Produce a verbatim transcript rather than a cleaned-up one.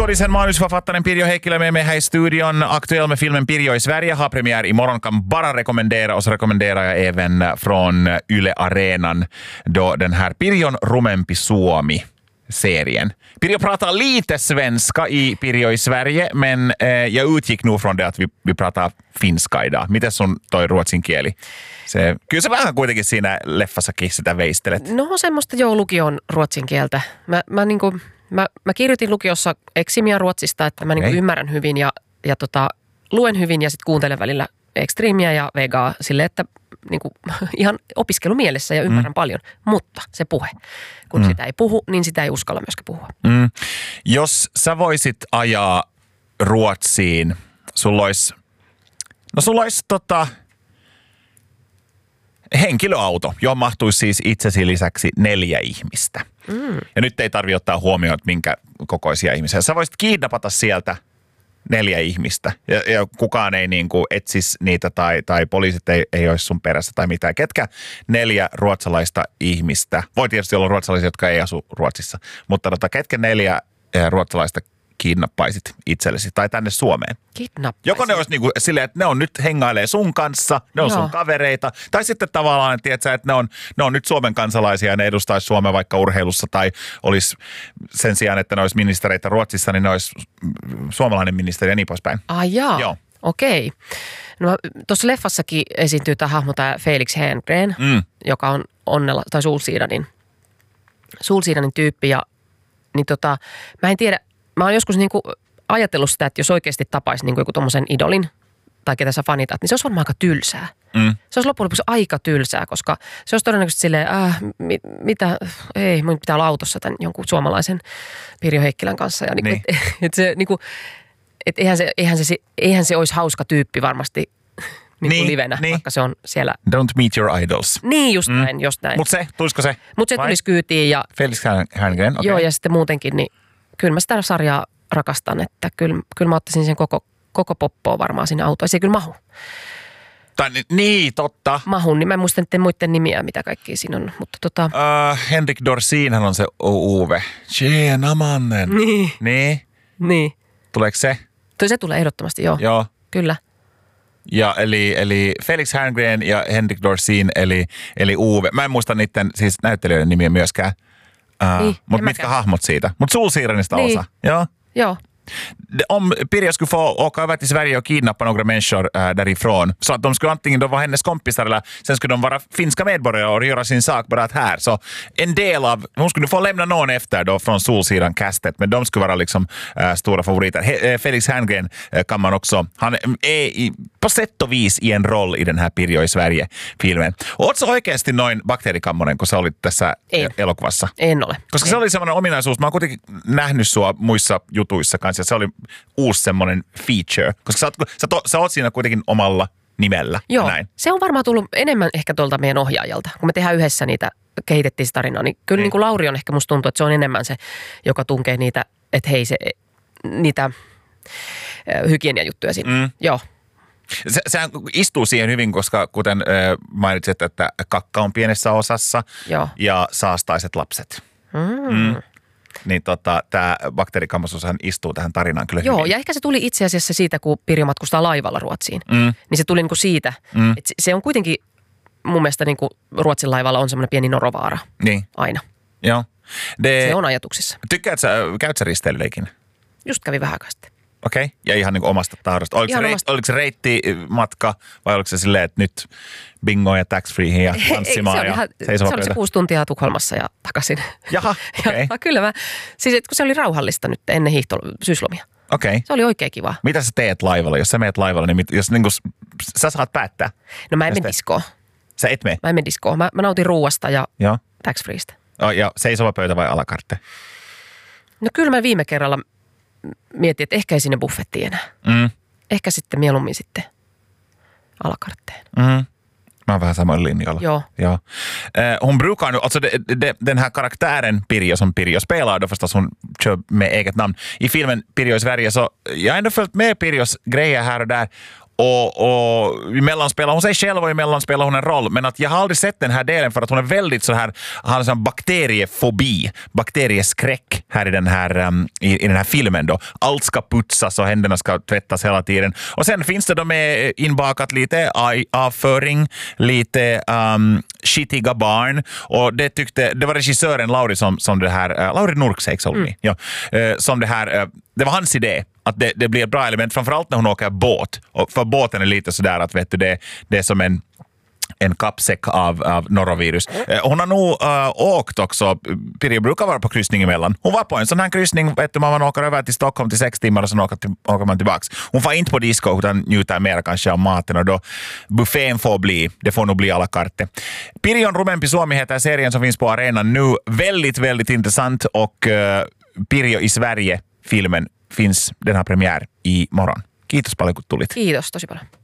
skådisen, manusförfattaren Pirjo Heikkilä med mig här i studion. Aktuell med filmen Pirjo i Sverige har premiär imorgon. Kan bara rekommendera, och så rekommenderar jag även från Yle Arenan då den här Pirjon rumempi Suomi serien. Pirjo pratar lite svenska i Pirjo i Sverige, men eh, jag utgick nog från det att vi, vi pratar finska idag. Miten sun toi ruotsin kieli? Se, kyllä se vähän kuitenkin siinä leffassakin sitä veistelet. No semmoista joo, lukion ruotsin kieltä. Mä, mä, niinku, mä, mä kirjoitin lukiossa eksimia ruotsista, että mä niinku ymmärrän hyvin ja, ja tota, luen hyvin ja sitten kuuntelen välillä ekstriimiä ja vegaa sille, että niinku, ihan opiskelumielessä ja ymmärrän mm. paljon. Mutta se puhe, kun mm. sitä ei puhu, niin sitä ei uskalla myöskään puhua. Mm. Jos sä voisit ajaa Ruotsiin, sulla olisi, no sulla olisi tota, henkilöauto, johon mahtuisi siis itsesi lisäksi neljä ihmistä. Mm. Ja nyt ei tarvitse ottaa huomioon, että minkä kokoisia ihmisiä. Sä voisit kidnapata sieltä neljä ihmistä ja, ja kukaan ei niin kuin etsisi niitä tai, tai poliisit ei, ei olisi sun perässä tai mitään. Ketkä neljä ruotsalaista ihmistä, voi tietysti olla ruotsalaisia, jotka ei asu Ruotsissa, mutta tota, ketkä neljä ruotsalaista kidnappaisit itsellesi tai tänne Suomeen? Kidnappaisit? Joko ne olisi niin kuin silleen, että ne on nyt hengailee sun kanssa, ne on Joo. sun kavereita, tai sitten tavallaan, tiedätkö, että ne on, ne on nyt Suomen kansalaisia ja ne edustaisi Suomea vaikka urheilussa tai olisi sen sijaan, että ne olisi ministereitä Ruotsissa, niin ne olisi suomalainen ministeri ja niin poispäin. Ah jaa, Joo. okei. No tuossa leffassakin esiintyy tämä hahmo, tämä Felix Herngren, mm. joka on Onnella, tai Solsiidanin, Solsiidanin tyyppi ja niin tota, mä en tiedä, mä oon joskus niinku ajatellut sitä, että jos oikeasti tapaisi niinku joku tommosen idolin tai ketä sä fanitat, niin se olisi varmaan aika tylsää. Mm. Se olisi loppujen lopuksi aika tylsää, koska se olisi todennäköisesti silleen, äh, mit, mitä, ei, mun pitää olla autossa tämän jonkun suomalaisen Pirjo Heikkilän kanssa. Ja niinku, niin. et, et se, niinku, et eihän, se, eihän, se, eihän se olisi hauska tyyppi varmasti niin niin, livenä, niin. vaikka se on siellä. Don't meet your idols. Niin, just mm. näin, just näin. Mutta se, tulisiko se? Mutta se Vai? tulisi kyytiin. Ja, Felix Herngren, okei. Okay. Joo, ja sitten muutenkin, niin kyllä mä sitä sarjaa rakastan, että kyllä, kyllä mä ottaisin sen koko, koko poppoa varmaan siinä autoon. Se ei kyllä mahu. Tai, niin, totta. Mahun, niin mä en muista niiden muiden nimiä, mitä kaikki siinä on. Mutta tota... Uh, Henrik Dorsinhan on se Uwe. Tjena mannen. Niin. Niin? Niin. Tuleeko se? Se tulee ehdottomasti, joo. Joo. Kyllä. Ja eli, eli Felix Herngren ja Henrik Dorsin, eli, eli Uwe. Mä en muista niiden siis näyttelijöiden nimiä myöskään. Uh, niin, mutta mitkä hahmot siitä? Mutta Solsidanista niin. osa. Joo. Joo. Om Pirjo skulle få åka över till Sverige och kidnappa några människor äh, därifrån så att de skulle antingen då vara hennes kompisar eller sen skulle de vara finska medborgare och göra sin sak bara här. Så en del av, hon skulle få lämna någon efter då från Solsidan castet, men de skulle vara liksom äh, stora favoriter. He, äh, Felix Herngren äh, kan man också, han är i, på sätt och vis i en roll i den här Pirjo i Sverige-filmen. Ootko oikeasti noin bakteerikammonen, kun sä olit tässä en. elokuvassa? En ole. Koska en. se oli semmoinen ominaisuus, mä oon kuitenkin nähnyt sua muissa jutuissa kanssa. Se oli uusi semmoinen feature, koska sä oot, sä, to, sä oot siinä kuitenkin omalla nimellä. Joo, näin. Se on varmaan tullut enemmän ehkä tuolta meidän ohjaajalta. Kun me tehdään yhdessä niitä, kehitettiin sitä tarinaa, niin kyllä niin kuin Lauri on ehkä musta tuntuu, että se on enemmän se, joka tunkee niitä, että hei se, niitä hygieniajuttuja siinä. Mm. Joo. Se, sehän istuu siihen hyvin, koska kuten äh, mainitsit, että kakka on pienessä osassa Joo. ja saastaiset lapset. Mm. Mm. Niin tota, tämä bakteerikammosushan istuu tähän tarinaan kyllä Joo, hyvin. ja ehkä se tuli itse asiassa siitä, kun Pirjo matkustaa laivalla Ruotsiin. Mm. Niin se tuli niinku siitä. Mm. Et se on kuitenkin mun mielestä niinku Ruotsin laivalla on semmoinen pieni norovaara. Niin. Aina. Joo. De... Se on ajatuksissa. Tykkäätkö sä, käyt sä risteilyllä ikinä? Just kävi vähän aikaa sitten. Okei, okay. Ja ihan niin kuin omasta tahdosta. Oliko se, reit, omasta... oliko se reittimatka vai oliko se silleen, että nyt bingo ja tax-freehin ja tanssimaan ja seisovapöytä? Se oli se kuusi tuntia Tukholmassa ja takaisin. Jaha, okei. Okay. Kyllä mä, siis kun se oli rauhallista nyt ennen hiihto, syyslomia. Okei. Okay. Se oli oikein kiva. Mitä sä teet laivalla? Jos sä meet laivalla, niin mit, jos niin kuin, sä saat päättää. No mä en mene diskoon. Sä et mene? Mä en mene diskoon. Mä, mä nautin ruuasta ja Joo. tax-freestä. Oh, ja seisovapöytä vai alakarte? No kyllä mä viime kerralla mietin, että ehkä ei sinne buffettiin enää. Mm. Ehkä sitten mieluummin sitten alakartteen. Mm. Mä oon vähän samoin linjoilla. Joo. Ja. Eh, hon brukar nu, alltså de, de, den här karaktären Pirjo som Pirjo spelar, då förstås hon kör med eget namn. I filmen Pirjo i Sverige så jag har ändå följt med Pirjos grejer här och där. och, och i mellanspelar hon sig själv och i mellanspelar hon en roll. Men att jag har aldrig sett den här delen för att hon är väldigt så här, har en sån bakteriefobi, bakterieskräck här i den här, um, i, i den här filmen då. Allt ska putsas och händerna ska tvättas hela tiden. Och sen finns det då med inbakat lite avföring, lite um, skitiga barn. Och det tyckte, det var regissören Lauri som, som det här, uh, Lauri Nurkseik mm. ja, uh, som det här, uh, det var hans idé att det, det blir ett bra element, framförallt när hon åker båt. Och för båten är lite sådär att vet du, det, det är som en en kappsäck av, av norovirus. Eh, hon har nog uh, åkt också. Pirjo brukar vara på kryssning emellan. Hon var på en sån här kryssning, vet du, man åker över till Stockholm till sex timmar och sen åker, till, åker man tillbaks. Hon får inte på disco utan njuter mer kanske av maten och då buffén får bli, det får nog bli alla carte. Pirjon Rumempi Suomi heter serien som finns på arenan nu. Väldigt, väldigt intressant och uh, Pirjo i Sverige, filmen finns, den har premiär i morgon. Kiitos paljon kun tulit. Kiitos tosi paljon.